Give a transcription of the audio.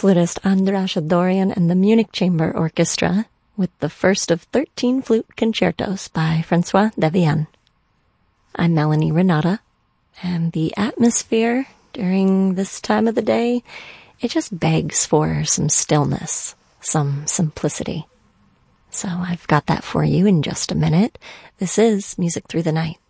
flutist András Adorjan and the Munich Chamber Orchestra with the first of 13 flute concertos by François Devienne. I'm Melanie Renata, and the atmosphere during this time of the day, it just begs for some stillness, some simplicity. So I've got that for you in just a minute. This is Music Through the Night.